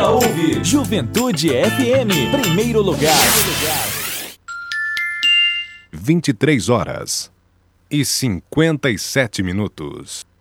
ouve Juventude FM, primeiro lugar. 23 horas e 57 minutos.